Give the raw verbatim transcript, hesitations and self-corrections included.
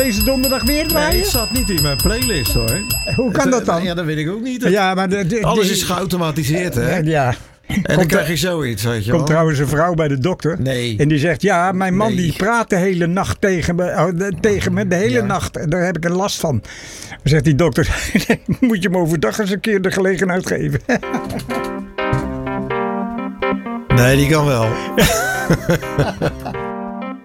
deze donderdag weer draaien? Nee, het zat niet in mijn playlist hoor. Hoe kan het, dat dan? Ja, dat weet ik ook niet. Ja, maar de, de, Alles de, is geautomatiseerd hè. Ja. En dan Komt krijg er- je zoiets, weet je wel. Komt trouwens een vrouw bij de dokter. Nee. En die zegt, ja, mijn man Nee. die praat de hele nacht tegen me. oh, de- tegen me de hele Ja. nacht. En daar heb ik er last van. Dan zegt die dokter, moet je hem overdag eens een keer de gelegenheid geven. Nee, die kan wel.